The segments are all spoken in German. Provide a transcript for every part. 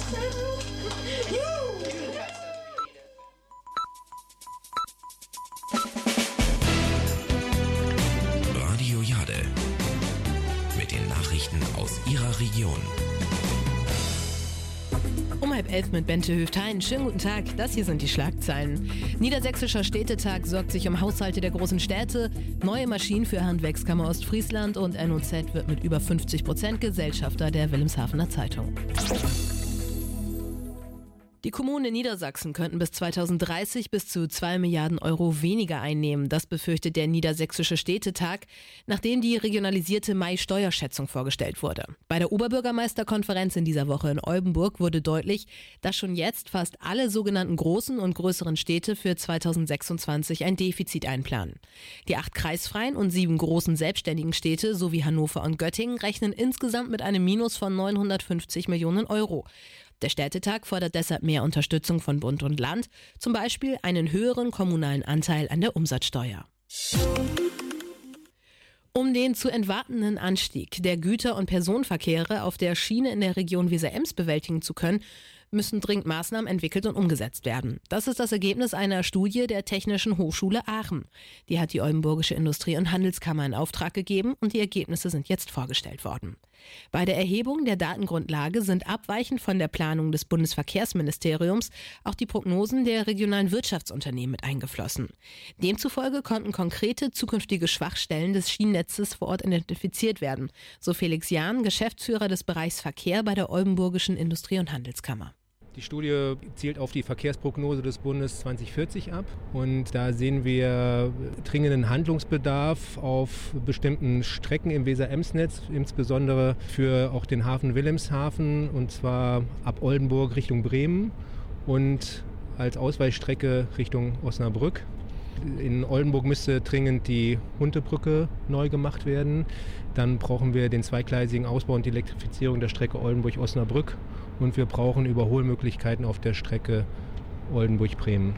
Radio Jade mit den Nachrichten aus Ihrer Region. Um 10:30 mit Bente Höft-Hein. Schönen guten Tag, das hier sind die Schlagzeilen. Niedersächsischer Städtetag sorgt sich um Haushalte der großen Städte. Neue Maschinen für Handwerkskammer Ostfriesland und NOZ wird mit über 50% Gesellschafter der Wilhelmshavener Zeitung. Die Kommunen in Niedersachsen könnten bis 2030 bis zu 2 Milliarden Euro weniger einnehmen. Das befürchtet der Niedersächsische Städtetag, nachdem die regionalisierte Mai-Steuerschätzung vorgestellt wurde. Bei der Oberbürgermeisterkonferenz in dieser Woche in Oldenburg wurde deutlich, dass schon jetzt fast alle sogenannten großen und größeren Städte für 2026 ein Defizit einplanen. Die 8 kreisfreien und 7 großen selbstständigen Städte sowie Hannover und Göttingen rechnen insgesamt mit einem Minus von 950 Millionen Euro. Der Städtetag fordert deshalb mehr Unterstützung von Bund und Land, zum Beispiel einen höheren kommunalen Anteil an der Umsatzsteuer. Um den zu erwartenden Anstieg der Güter- und Personenverkehre auf der Schiene in der Region Weser-Ems bewältigen zu können, müssen dringend Maßnahmen entwickelt und umgesetzt werden. Das ist das Ergebnis einer Studie der Technischen Hochschule Aachen. Die hat die Oldenburgische Industrie- und Handelskammer in Auftrag gegeben und die Ergebnisse sind jetzt vorgestellt worden. Bei der Erhebung der Datengrundlage sind abweichend von der Planung des Bundesverkehrsministeriums auch die Prognosen der regionalen Wirtschaftsunternehmen mit eingeflossen. Demzufolge konnten konkrete zukünftige Schwachstellen des Schienennetzes vor Ort identifiziert werden, so Felix Jahn, Geschäftsführer des Bereichs Verkehr bei der Oldenburgischen Industrie- und Handelskammer. Die Studie zielt auf die Verkehrsprognose des Bundes 2040 ab und da sehen wir dringenden Handlungsbedarf auf bestimmten Strecken im Weser-Ems-Netz, insbesondere für auch den Hafen Wilhelmshaven und zwar ab Oldenburg Richtung Bremen und als Ausweichstrecke Richtung Osnabrück. In Oldenburg müsste dringend die Huntebrücke neu gemacht werden. Dann brauchen wir den zweigleisigen Ausbau und die Elektrifizierung der Strecke Oldenburg-Osnabrück. Und wir brauchen Überholmöglichkeiten auf der Strecke Oldenburg-Bremen.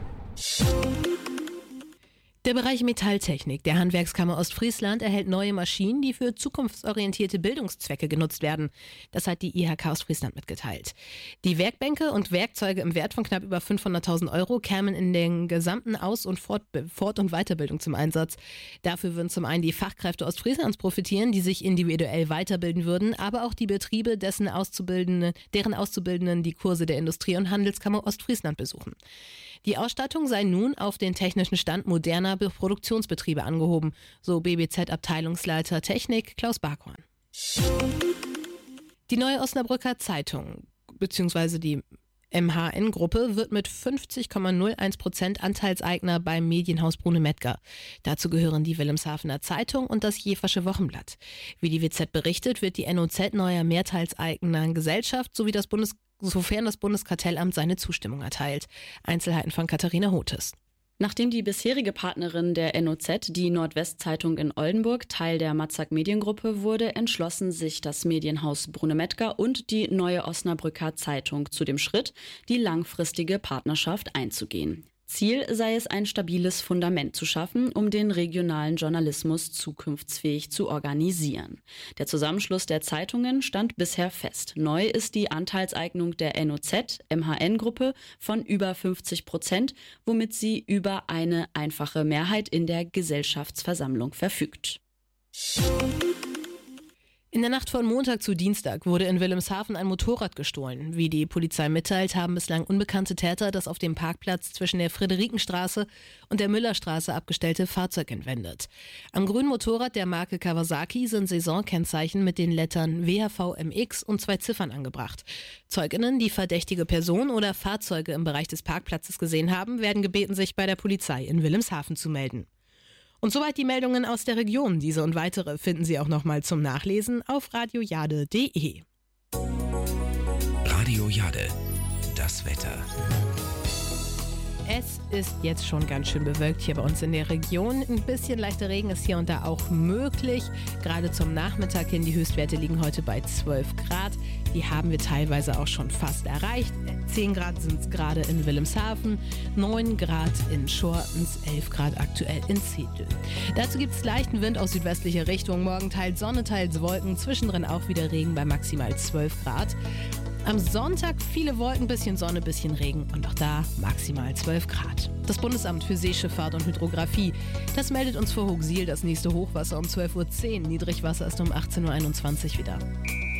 Der Bereich Metalltechnik der Handwerkskammer Ostfriesland erhält neue Maschinen, die für zukunftsorientierte Bildungszwecke genutzt werden. Das hat die IHK Ostfriesland mitgeteilt. Die Werkbänke und Werkzeuge im Wert von knapp über 500.000 Euro kämen in den gesamten Aus- und Fort- und Weiterbildung zum Einsatz. Dafür würden zum einen die Fachkräfte Ostfrieslands profitieren, die sich individuell weiterbilden würden, aber auch die Betriebe, deren Auszubildenden die Kurse der Industrie- und Handelskammer Ostfriesland besuchen. Die Ausstattung sei nun auf den technischen Stand moderner Produktionsbetriebe angehoben, so BBZ-Abteilungsleiter Technik Klaus Barkhorn. Die neue Osnabrücker Zeitung bzw. die MHN-Gruppe wird mit 50,01% Anteilseigner beim Medienhaus Brune-Mettger. Dazu gehören die Wilhelmshavener Zeitung und das Jeversche Wochenblatt. Wie die WZ berichtet, wird die NOZ neuer Mehrteilseigner Gesellschaft sofern das Bundeskartellamt seine Zustimmung erteilt. Einzelheiten von Katharina Hotes. Nachdem die bisherige Partnerin der NOZ, die Nordwestzeitung in Oldenburg, Teil der Matzak Mediengruppe wurde, entschlossen sich das Medienhaus Brune-Mettger und die neue Osnabrücker Zeitung zu dem Schritt, die langfristige Partnerschaft einzugehen. Ziel sei es, ein stabiles Fundament zu schaffen, um den regionalen Journalismus zukunftsfähig zu organisieren. Der Zusammenschluss der Zeitungen stand bisher fest. Neu ist die Anteilseignung der NOZ, MHN-Gruppe, von über 50%, womit sie über eine einfache Mehrheit in der Gesellschaftsversammlung verfügt. In der Nacht von Montag zu Dienstag wurde in Wilhelmshaven ein Motorrad gestohlen. Wie die Polizei mitteilt, haben bislang unbekannte Täter das auf dem Parkplatz zwischen der Friederikenstraße und der Müllerstraße abgestellte Fahrzeug entwendet. Am grünen Motorrad der Marke Kawasaki sind Saisonkennzeichen mit den Lettern WHV-MX und 2 Ziffern angebracht. Zeuginnen, die verdächtige Personen oder Fahrzeuge im Bereich des Parkplatzes gesehen haben, werden gebeten, sich bei der Polizei in Wilhelmshaven zu melden. Und soweit die Meldungen aus der Region. Diese und weitere finden Sie auch nochmal zum Nachlesen auf radiojade.de. Radio Jade, das Wetter. Es ist jetzt schon ganz schön bewölkt hier bei uns in der Region. Ein bisschen leichter Regen ist hier und da auch möglich. Gerade zum Nachmittag hin, die Höchstwerte liegen heute bei 12 Grad. Die haben wir teilweise auch schon fast erreicht. 10 Grad sind es gerade in Wilhelmshaven, 9 Grad in Schortens, 11 Grad aktuell in Zedel. Dazu gibt es leichten Wind aus südwestlicher Richtung. Morgen teils Sonne, teils Wolken, zwischendrin auch wieder Regen bei maximal 12 Grad. Am Sonntag viele Wolken, bisschen Sonne, bisschen Regen und auch da maximal 12 Grad. Das Bundesamt für Seeschifffahrt und Hydrographie, das meldet uns vor Hooghsiel das nächste Hochwasser um 12:10 Uhr. Niedrigwasser ist um 18:21 Uhr wieder.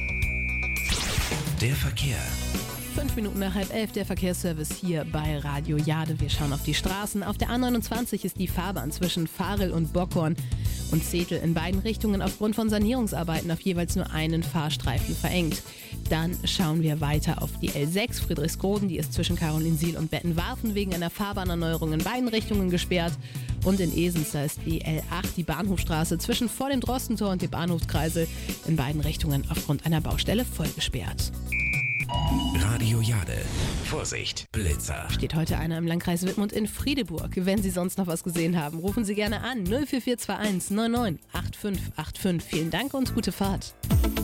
Der Verkehr. 5 Minuten nach 10:30 der Verkehrsservice hier bei Radio Jade. Wir schauen auf die Straßen. Auf der A29 ist die Fahrbahn zwischen Varel und Bockhorn und Zetel in beiden Richtungen aufgrund von Sanierungsarbeiten auf jeweils nur einen Fahrstreifen verengt. Dann schauen wir weiter auf die L6 Friedrichsroden. Die ist zwischen Karolinsiel und Bettenwarfen wegen einer Fahrbahnerneuerung in beiden Richtungen gesperrt. Und in Esens, da ist die L8, die Bahnhofstraße, zwischen vor dem Drostentor und dem Bahnhofskreisel in beiden Richtungen aufgrund einer Baustelle voll gesperrt. Radio Jade. Vorsicht, Blitzer. Steht heute einer im Landkreis Wittmund in Friedeburg. Wenn Sie sonst noch was gesehen haben, rufen Sie gerne an 04421 99 8585. Vielen Dank und gute Fahrt.